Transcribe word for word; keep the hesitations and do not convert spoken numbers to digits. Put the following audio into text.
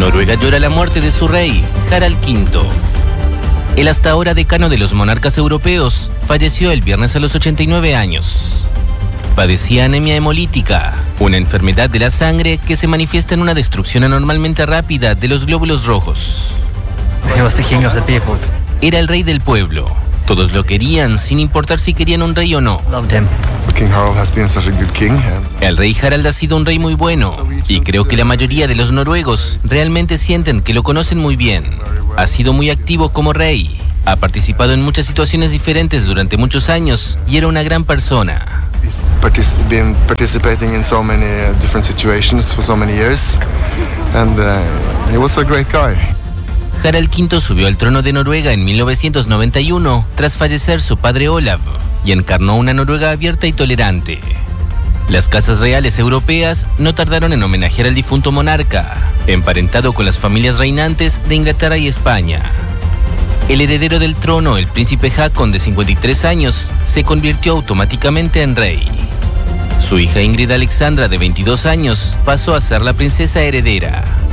Noruega llora la muerte de su rey, Harald quinto. El hasta ahora decano de los monarcas europeos falleció el viernes a los ochenta y nueve años. Padecía anemia hemolítica, una enfermedad de la sangre que se manifiesta en una destrucción anormalmente rápida de los glóbulos rojos. He was the king of the people. Era el rey del pueblo. Todos lo querían, sin importar si querían un rey o no. Loved him. King Harald has been such a good king. El rey Harald ha sido un rey muy bueno, y creo que la mayoría de los noruegos realmente sienten que lo conocen muy bien. Ha sido muy activo como rey, ha participado en muchas situaciones diferentes durante muchos años, y era una gran persona. He's partic- been participating in so many uh, different situations for so many years, and uh, he was a great guy. Harald quinto subió al trono de Noruega en mil novecientos noventa y uno tras fallecer su padre Olav, y encarnó una Noruega abierta y tolerante. Las casas reales europeas no tardaron en homenajear al difunto monarca, emparentado con las familias reinantes de Inglaterra y España. El heredero del trono, el príncipe Haakon, de cincuenta y tres años, se convirtió automáticamente en rey. Su hija Ingrid Alexandra, de veintidós años, pasó a ser la princesa heredera.